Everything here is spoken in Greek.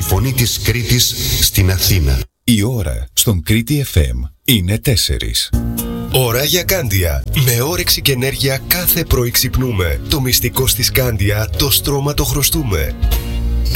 φωνή της Κρήτης στην Αθήνα. Η ώρα στον Κρήτη FM είναι 4. Ώρα για Κάνδια. Με όρεξη και ενέργεια κάθε πρωί ξυπνούμε. Το μυστικό στη Κάνδια, το στρώμα το χρωστούμε.